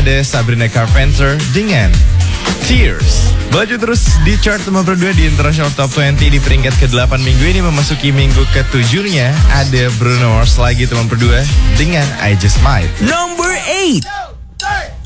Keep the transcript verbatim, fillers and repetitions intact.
ada Sabrina Carpenter dengan Tears. Melaju terus di chart nomor dua di International Top dua puluh di peringkat ke delapan minggu ini. Memasuki minggu ke tujuh-nya ada Bruno Mars lagi teman berdua dengan I Just Might. Number eight.